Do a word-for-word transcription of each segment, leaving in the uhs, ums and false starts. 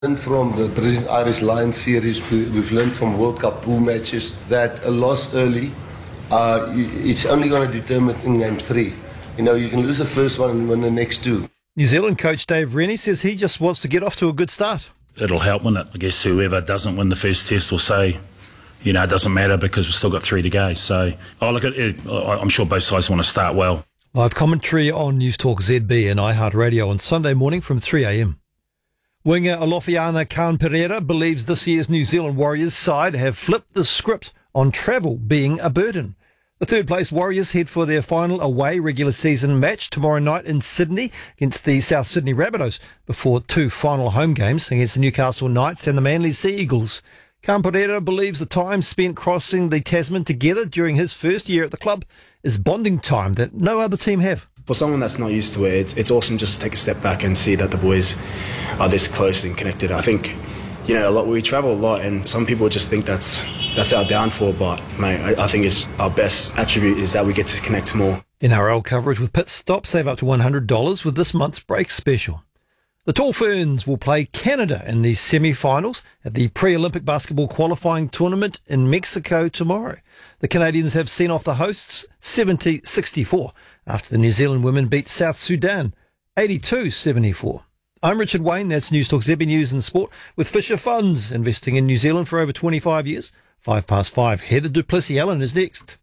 And from the British Irish Lions series, we've learned from World Cup pool matches that a loss early, uh, it's only going to determine in game three. You know, you can lose the first one and win the next two. New Zealand coach Dave Rennie says he just wants to get off to a good start. It'll help, won't it? I guess whoever doesn't win the first test will say, you know, it doesn't matter because we've still got three to go. So, oh, look, it, I'm sure both sides want to start well. Live commentary on News Talk Z B and iHeartRadio on Sunday morning from three a m. Winger Olofiana Khan Pereira believes this year's New Zealand Warriors side have flipped the script on travel being a burden. The third-place Warriors head for their final away regular season match tomorrow night in Sydney against the South Sydney Rabbitohs before two final home games against the Newcastle Knights and the Manly Sea Eagles. Khan Pereira believes the time spent crossing the Tasman together during his first year at the club is bonding time that no other team have. For someone that's not used to it, it's, it's awesome just to take a step back and see that the boys are this close and connected. I think, you know, a lot, we travel a lot, and some people just think that's that's our downfall, but mate, I, I think it's our best attribute is that we get to connect more. N R L coverage with pit stop. Save up to one hundred dollars with this month's break special. The Tall Ferns will play Canada in the semi-finals at the pre-Olympic basketball qualifying tournament in Mexico tomorrow. The Canadians have seen off the hosts seventy sixty-four after the New Zealand women beat South Sudan eighty-two seventy-four. I'm Richard Wayne, that's News Talk Z B News and Sport, with Fisher Funds investing in New Zealand for over twenty-five years. Five past five, Heather du Plessis-Allen is next.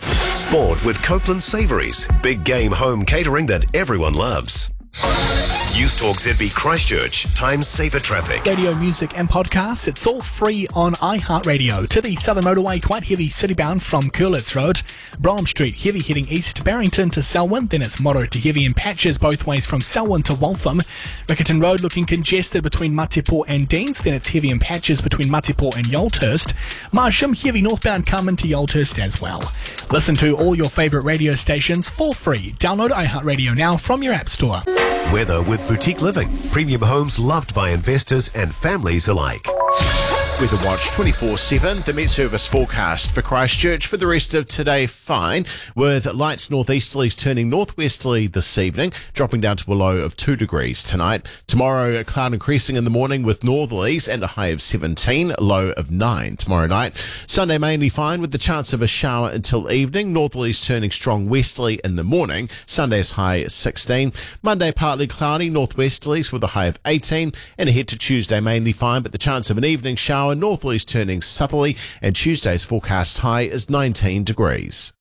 Sport with Copeland Savouries, big game home catering that everyone loves. News Talk Z B Christchurch, time saver traffic. Radio, music and podcasts, it's all free on iHeartRadio. To the Southern Motorway, quite heavy citybound from Curlitz Road. Brougham Street, heavy heading east, Barrington to Selwyn, then it's moderate to heavy in patches both ways from Selwyn to Waltham. Riccarton Road looking congested between Matipo and Deans, then it's heavy in patches between Matipo and Yolthurst. Marsham, heavy northbound coming to Yolthurst as well. Listen to all your favourite radio stations for free. Download iHeartRadio now from your app store. Weather with Boutique Living. Premium homes loved by investors and families alike. Weather Watch twenty-four seven, the Met Service forecast for Christchurch for the rest of today, fine, with lights northeasterlies turning northwesterly this evening, dropping down to a low of two degrees tonight. Tomorrow, a cloud increasing in the morning with northerlies and a high of seventeen, a low of nine tomorrow night. Sunday mainly fine with the chance of a shower until evening, northerlies turning strong westerly in the morning. Sunday's high is sixteen. Monday partly cloudy, northwesterlies with a high of eighteen, and ahead to Tuesday mainly fine, but the chance of an evening shower, northerlies turning southerly, and Tuesday's forecast high is nineteen degrees.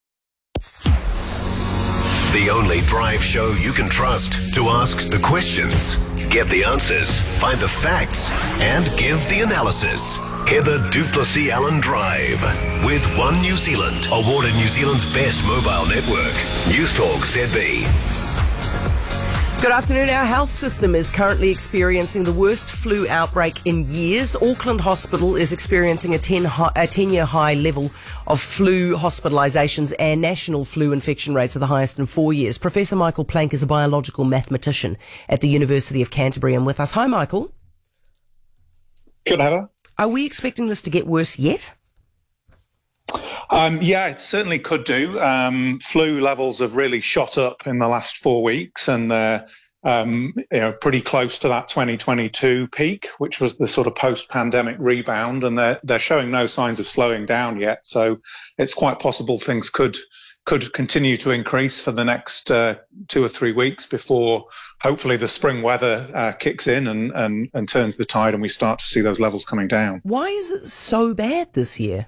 The only drive show you can trust to ask the questions, get the answers, find the facts, and give the analysis. Heather du Plessis-Allen Drive with One New Zealand, awarded New Zealand's best mobile network. News Talk Z B. Good afternoon. Our health system is currently experiencing the worst flu outbreak in years. Auckland Hospital is experiencing a ten-year high level of flu hospitalisations, and national flu infection rates are the highest in four years. Professor Michael Plank is a biological mathematician at the University of Canterbury and with us. Hi, Michael. Good, Heather. Are we expecting this to get worse yet? Um, yeah, it certainly could do. Um, flu levels have really shot up in the last four weeks, and they're um, you know, pretty close to that twenty twenty-two peak, which was the sort of post-pandemic rebound, and they're they're showing no signs of slowing down yet. So it's quite possible things could could continue to increase for the next uh, two or three weeks before hopefully the spring weather uh, kicks in and, and and turns the tide, and we start to see those levels coming down. Why is it so bad this year?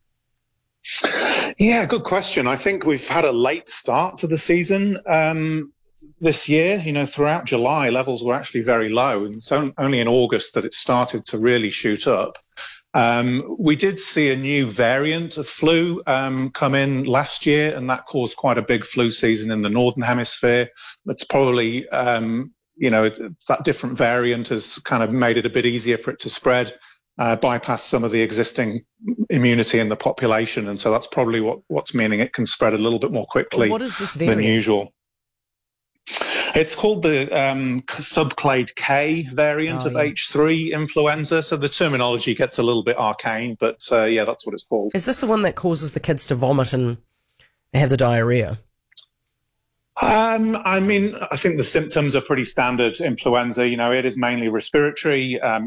Yeah, good question. I think we've had a late start to the season um, this year. You know, throughout July, levels were actually very low, and it's only in August that it started to really shoot up. Um, we did see a new variant of flu um, come in last year, and that caused quite a big flu season in the Northern Hemisphere. It's probably, um, you know, that different variant has kind of made it a bit easier for it to spread. Uh, bypass some of the existing immunity in the population, and so that's probably what, what's meaning it can spread a little bit more quickly what is this variant? than usual. It's called the um, subclade K variant oh, of yeah. H three influenza, so the terminology gets a little bit arcane, but uh, yeah, that's what it's called. Is this the one that causes the kids to vomit and have the diarrhea? Um, I mean, I think the symptoms are pretty standard influenza. You know, it is mainly respiratory. Um,